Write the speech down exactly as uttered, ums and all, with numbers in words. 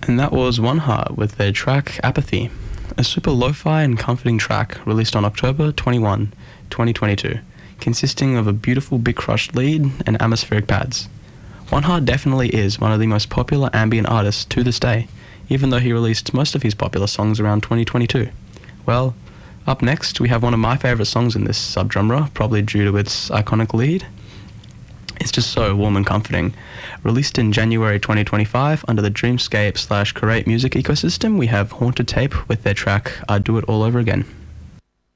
And that was One Heart with their track Apathy, a super lo-fi and comforting track released on October twenty-first, twenty twenty-two, consisting of a beautiful Big Crush lead and atmospheric pads. One Heart definitely is one of the most popular ambient artists to this day, even though he released most of his popular songs around twenty twenty-two. Well, up next we have one of my favourite songs in this subgenre, probably due to its iconic lead. It's just so warm and comforting. Released in January twenty twenty-five under the Dreamscape slash Create music ecosystem, we have Haunted Tape with their track I'd Do It All Over Again.